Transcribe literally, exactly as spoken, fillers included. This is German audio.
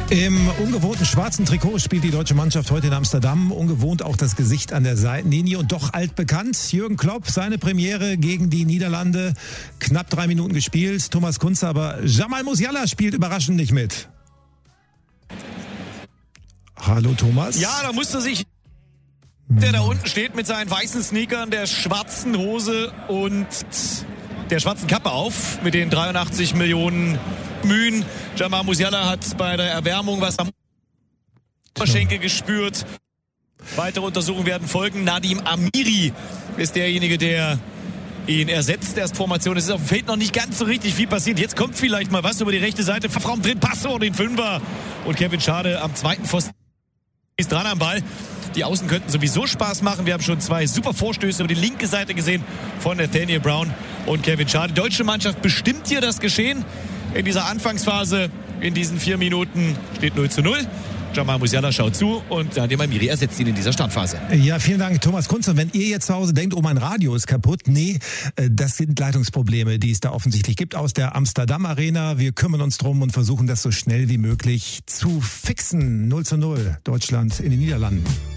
Im ungewohnten schwarzen Trikot spielt die deutsche Mannschaft heute in Amsterdam. Ungewohnt auch das Gesicht an der Seitenlinie und doch altbekannt. Jürgen Klopp, seine Premiere gegen die Niederlande. Knapp drei Minuten gespielt. Thomas Kunze, aber Jamal Musiala spielt überraschend nicht mit. Hallo Thomas. Ja, da musste sich... Der da unten steht mit seinen weißen Sneakern, der schwarzen Hose und der schwarzen Kappe auf mit den dreiundachtzig Millionen Mühen. Jamal Musiala hat bei der Erwärmung was am Oberschenkel gespürt. Weitere Untersuchungen werden folgen. Nadim Amiri ist derjenige, der ihn ersetzt. Erst Formation. Es ist auf dem Feld noch nicht ganz so richtig viel passiert. Jetzt kommt vielleicht mal was über die rechte Seite. Raum drin, Pass vor den Fünfer. Und Kevin Schade am zweiten Pfosten ist dran am Ball. Die Außen könnten sowieso Spaß machen. Wir haben schon zwei super Vorstöße über die linke Seite gesehen von Nathaniel Brown und Kevin Schade. Die deutsche Mannschaft bestimmt hier das Geschehen in dieser Anfangsphase. In diesen vier Minuten steht null zu null. Jamal Musiala schaut zu und Nadim Amiri ersetzt ihn in dieser Startphase. Ja, vielen Dank, Thomas Kunze. Und wenn ihr jetzt zu Hause denkt, oh, mein Radio ist kaputt, nee, das sind Leitungsprobleme, die es da offensichtlich gibt aus der Amsterdam Arena. Wir kümmern uns drum und versuchen das so schnell wie möglich zu fixen. null zu null, Deutschland in den Niederlanden.